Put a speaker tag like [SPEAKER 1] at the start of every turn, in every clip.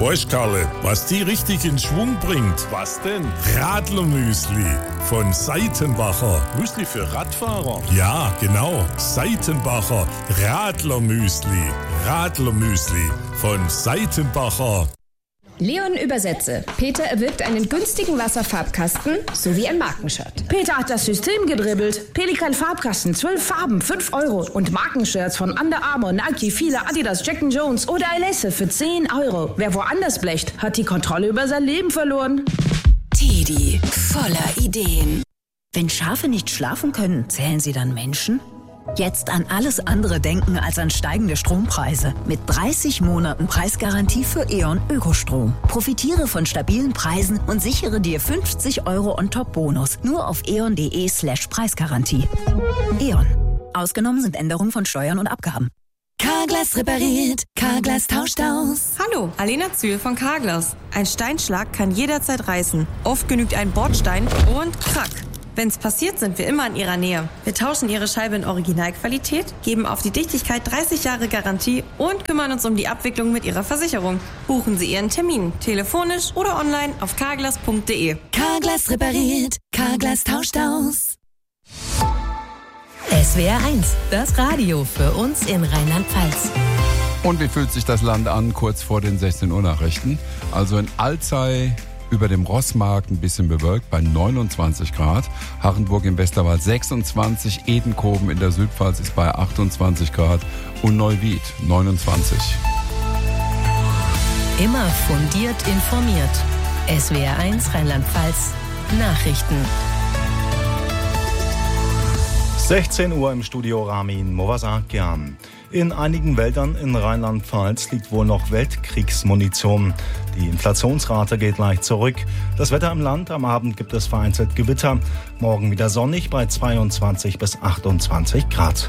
[SPEAKER 1] Weißt Karle, was die richtig in Schwung bringt?
[SPEAKER 2] Was denn?
[SPEAKER 1] Radlermüsli von Seitenbacher.
[SPEAKER 2] Müsli für Radfahrer?
[SPEAKER 1] Ja, genau. Seitenbacher Radlermüsli. Radlermüsli von Seitenbacher.
[SPEAKER 3] Leon Übersetze. Peter erwirbt einen günstigen Wasserfarbkasten sowie ein Markenshirt.
[SPEAKER 4] Peter hat das System gedribbelt. Pelikan Farbkasten, 12 Farben, 5 Euro. Und Markenshirts von Under Armour, Nike, Fila, Adidas, Jack & Jones oder Alesse für 10 Euro. Wer woanders blecht, hat die Kontrolle über sein Leben verloren.
[SPEAKER 5] Teddy, voller Ideen. Wenn Schafe nicht schlafen können, zählen sie dann Menschen? Jetzt an alles andere denken als an steigende Strompreise. Mit 30 Monaten Preisgarantie für E.ON Ökostrom. Profitiere von stabilen Preisen und sichere dir 50 Euro On-Top-Bonus. Nur auf eon.de/Preisgarantie. E.ON. Ausgenommen sind Änderungen von Steuern und Abgaben. Carglass repariert, Carglass tauscht aus.
[SPEAKER 6] Hallo, Alena Zühl von Carglass. Ein Steinschlag kann jederzeit reißen. Oft genügt ein Bordstein und krack. Wenn's passiert, sind wir immer in Ihrer Nähe. Wir tauschen Ihre Scheibe in Originalqualität, geben auf die Dichtigkeit 30 Jahre Garantie und kümmern uns um die Abwicklung mit Ihrer Versicherung. Buchen Sie Ihren Termin, telefonisch oder online auf carglass.de.
[SPEAKER 5] Carglass repariert, Carglass tauscht aus.
[SPEAKER 7] SWR 1, das Radio für uns in Rheinland-Pfalz.
[SPEAKER 8] Und wie fühlt sich das Land an, kurz vor den 16 Uhr Nachrichten? Also in Alzey über dem Rossmarkt ein bisschen bewölkt bei 29 Grad. Hachenburg im Westerwald 26, Edenkoben in der Südpfalz ist bei 28 Grad und Neuwied 29.
[SPEAKER 7] Immer fundiert informiert. SWR 1 Rheinland-Pfalz Nachrichten.
[SPEAKER 9] 16 Uhr im Studio Ramin Movasakian. In einigen Wäldern in Rheinland-Pfalz liegt wohl noch Weltkriegsmunition. Die Inflationsrate geht leicht zurück. Das Wetter im Land: am Abend gibt es vereinzelt Gewitter. Morgen wieder sonnig bei 22 bis 28 Grad.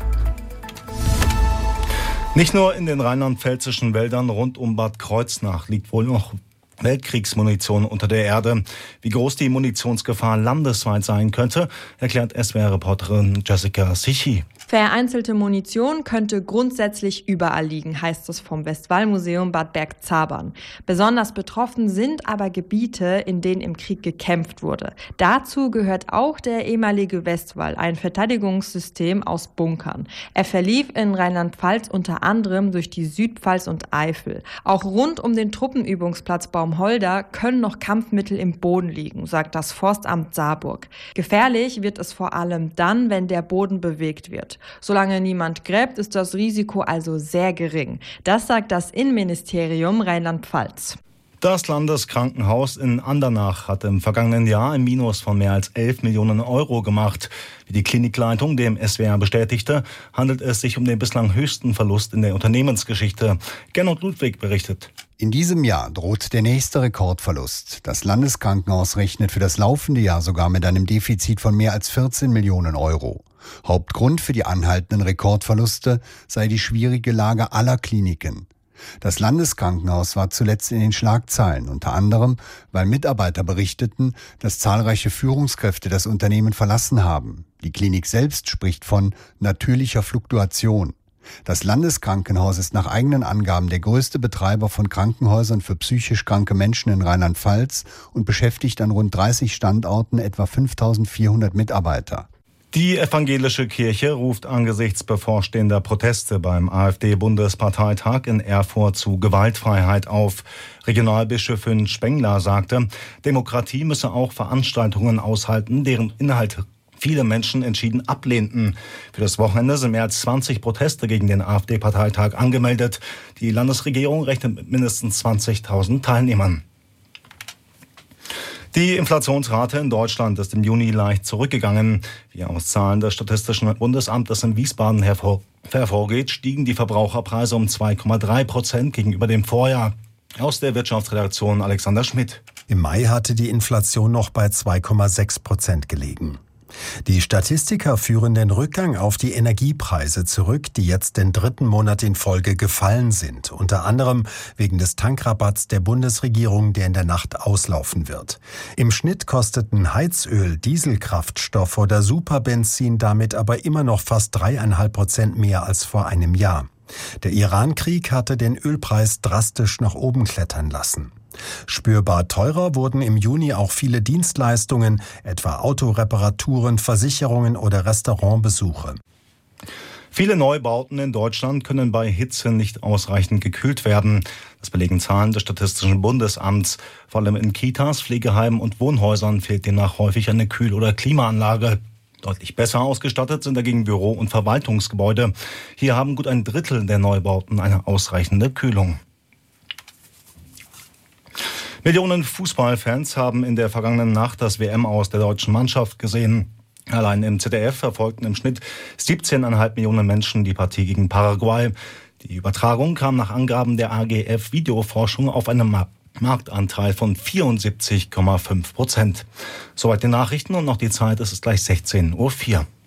[SPEAKER 9] Nicht nur in den rheinland-pfälzischen Wäldern rund um Bad Kreuznach liegt wohl noch Weltkriegsmunition unter der Erde. Wie groß die Munitionsgefahr landesweit sein könnte, erklärt SWR-Reporterin Jessica Sichi.
[SPEAKER 10] Vereinzelte Munition könnte grundsätzlich überall liegen, heißt es vom Westwall-Museum Bad Bergzabern. Besonders betroffen sind aber Gebiete, in denen im Krieg gekämpft wurde. Dazu gehört auch der ehemalige Westwall, ein Verteidigungssystem aus Bunkern. Er verlief in Rheinland-Pfalz unter anderem durch die Südpfalz und Eifel. Auch rund um den Truppenübungsplatz Baumholder können noch Kampfmittel im Boden liegen, sagt das Forstamt Saarburg. Gefährlich wird es vor allem dann, wenn der Boden bewegt wird. Solange niemand gräbt, ist das Risiko also sehr gering. Das sagt das Innenministerium Rheinland-Pfalz.
[SPEAKER 9] Das Landeskrankenhaus in Andernach hat im vergangenen Jahr ein Minus von mehr als 11 Millionen Euro gemacht. Wie die Klinikleitung dem SWR bestätigte, handelt es sich um den bislang höchsten Verlust in der Unternehmensgeschichte. Gernot Ludwig berichtet.
[SPEAKER 11] In diesem Jahr droht der nächste Rekordverlust. Das Landeskrankenhaus rechnet für das laufende Jahr sogar mit einem Defizit von mehr als 14 Millionen Euro. Hauptgrund für die anhaltenden Rekordverluste sei die schwierige Lage aller Kliniken. Das Landeskrankenhaus war zuletzt in den Schlagzeilen, unter anderem, weil Mitarbeiter berichteten, dass zahlreiche Führungskräfte das Unternehmen verlassen haben. Die Klinik selbst spricht von natürlicher Fluktuation. Das Landeskrankenhaus ist nach eigenen Angaben der größte Betreiber von Krankenhäusern für psychisch kranke Menschen in Rheinland-Pfalz und beschäftigt an rund 30 Standorten etwa 5.400 Mitarbeiter.
[SPEAKER 9] Die evangelische Kirche ruft angesichts bevorstehender Proteste beim AfD-Bundesparteitag in Erfurt zu Gewaltfreiheit auf. Regionalbischöfin Spengler sagte, Demokratie müsse auch Veranstaltungen aushalten, deren Inhalte viele Menschen entschieden ablehnten. Für das Wochenende sind mehr als 20 Proteste gegen den AfD-Parteitag angemeldet. Die Landesregierung rechnet mit mindestens 20.000 Teilnehmern. Die Inflationsrate in Deutschland ist im Juni leicht zurückgegangen. Wie aus Zahlen des Statistischen Bundesamtes in Wiesbaden hervorgeht, stiegen die Verbraucherpreise um 2,3% gegenüber dem Vorjahr. Aus der Wirtschaftsredaktion Alexander Schmidt.
[SPEAKER 12] Im Mai hatte die Inflation noch bei 2,6% gelegen. Die Statistiker führen den Rückgang auf die Energiepreise zurück, die jetzt den dritten Monat in Folge gefallen sind. Unter anderem wegen des Tankrabatts der Bundesregierung, der in der Nacht auslaufen wird. Im Schnitt kosteten Heizöl, Dieselkraftstoff oder Superbenzin damit aber immer noch fast 3,5% mehr als vor einem Jahr. Der Iran-Krieg hatte den Ölpreis drastisch nach oben klettern lassen. Spürbar teurer wurden im Juni auch viele Dienstleistungen, etwa Autoreparaturen, Versicherungen oder Restaurantbesuche.
[SPEAKER 9] Viele Neubauten in Deutschland können bei Hitze nicht ausreichend gekühlt werden. Das belegen Zahlen des Statistischen Bundesamts. Vor allem in Kitas, Pflegeheimen und Wohnhäusern fehlt demnach häufig eine Kühl- oder Klimaanlage. Deutlich besser ausgestattet sind dagegen Büro- und Verwaltungsgebäude. Hier haben gut ein Drittel der Neubauten eine ausreichende Kühlung. Millionen Fußballfans haben in der vergangenen Nacht das WM-Aus der deutschen Mannschaft gesehen. Allein im ZDF verfolgten im Schnitt 17,5 Millionen Menschen die Partie gegen Paraguay. Die Übertragung kam nach Angaben der AGF Videoforschung auf einen Marktanteil von 74,5%. Soweit die Nachrichten und noch die Zeit, es ist gleich 16:04 Uhr.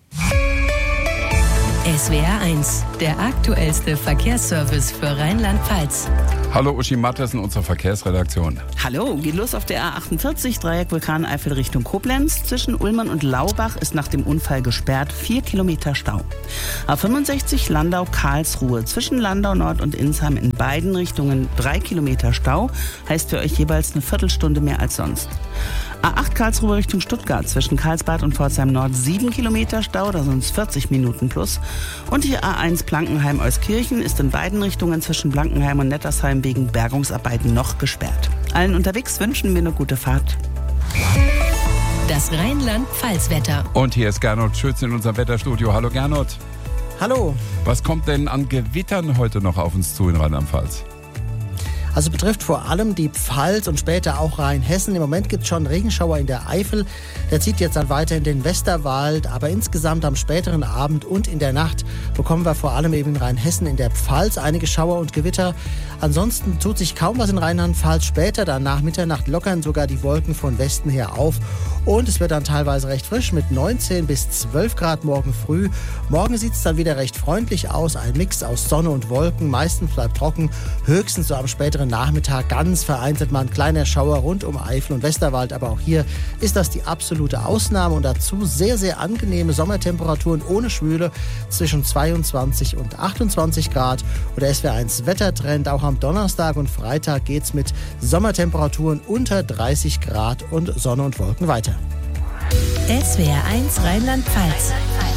[SPEAKER 7] SWR 1, der aktuellste Verkehrsservice für Rheinland-Pfalz.
[SPEAKER 8] Hallo Uschi Mattes in unserer Verkehrsredaktion.
[SPEAKER 2] Hallo, geht los auf der A48, Dreieck Vulkaneifel Richtung Koblenz. Zwischen Ullmann und Laubach ist nach dem Unfall gesperrt, 4 Kilometer Stau. A65 Landau-Karlsruhe, zwischen Landau Nord und Insheim in beiden Richtungen 3 Kilometer Stau, heißt für euch jeweils eine Viertelstunde mehr als sonst. A8 Karlsruhe Richtung Stuttgart, zwischen Karlsbad und Pforzheim Nord 7 Kilometer Stau, da sind es 40 Minuten plus. Und die A1 Blankenheim-Euskirchen ist in beiden Richtungen zwischen Blankenheim und Nettersheim wegen Bergungsarbeiten noch gesperrt. Allen unterwegs wünschen wir eine gute Fahrt.
[SPEAKER 7] Das Rheinland-Pfalz-Wetter.
[SPEAKER 8] Und hier ist Gernot Schütz in unserem Wetterstudio. Hallo Gernot.
[SPEAKER 13] Hallo.
[SPEAKER 8] Was kommt denn an Gewittern heute noch auf uns zu in Rheinland-Pfalz?
[SPEAKER 13] Also betrifft vor allem die Pfalz und später auch Rheinhessen. Im Moment gibt es schon Regenschauer in der Eifel. Der zieht jetzt dann weiter in den Westerwald. Aber insgesamt am späteren Abend und in der Nacht bekommen wir vor allem eben in Rheinhessen, in der Pfalz einige Schauer und Gewitter. Ansonsten tut sich kaum was in Rheinland-Pfalz. Später dann nach Mitternacht lockern sogar die Wolken von Westen her auf. Und es wird dann teilweise recht frisch mit 19 bis 12 Grad morgen früh. Morgen sieht es dann wieder recht freundlich aus. Ein Mix aus Sonne und Wolken. Meistens bleibt trocken. Höchstens so am späteren Nachmittag ganz vereinzelt mal ein kleiner Schauer rund um Eifel und Westerwald. Aber auch hier ist das die absolute Ausnahme. Und dazu sehr, sehr angenehme Sommertemperaturen ohne Schwüle zwischen 22 und 28 Grad. Oder SWR1 Wettertrend. Auch am Donnerstag und Freitag geht es mit Sommertemperaturen unter 30 Grad und Sonne und Wolken weiter.
[SPEAKER 7] SWR 1 Rheinland-Pfalz.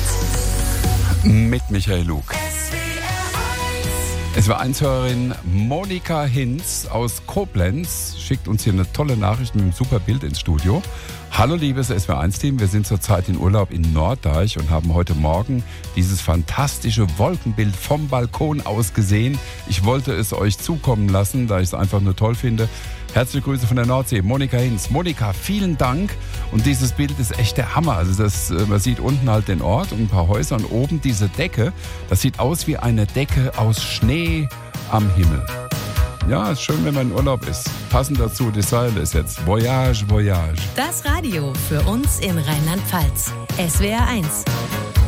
[SPEAKER 8] Mit Michael Lug. SWR1-Hörerin Monika Hinz aus Koblenz schickt uns hier eine tolle Nachricht mit einem super Bild ins Studio. Hallo liebes SWR1-Team, wir sind zurzeit in Urlaub in Norddeich und haben heute Morgen dieses fantastische Wolkenbild vom Balkon aus gesehen. Ich wollte es euch zukommen lassen, da ich es einfach nur toll finde. Herzliche Grüße von der Nordsee, Monika Hinz. Monika, vielen Dank. Und dieses Bild ist echt der Hammer. Also man sieht unten halt den Ort und ein paar Häuser und oben diese Decke. Das sieht aus wie eine Decke aus Schnee am Himmel. Ja, ist schön, wenn man in Urlaub ist. Passend dazu, die Zeile ist jetzt Voyage, Voyage.
[SPEAKER 7] Das Radio für uns in Rheinland-Pfalz. SWR 1.